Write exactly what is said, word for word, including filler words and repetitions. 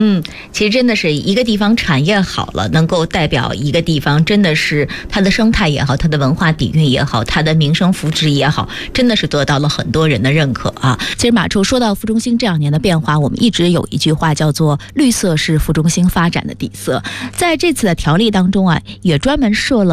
嗯，其实真的是一个地方产业好了，能够代表一个地方，真的是它的生态也好，它的文化底蕴也好，它的民生福祉也好，真的是得到了很多人的认可啊。其实马处说到副中心这两年的变化，我们一直有一句话叫做绿色是副中心发展的底色，在这次的条例当中啊，也专门设了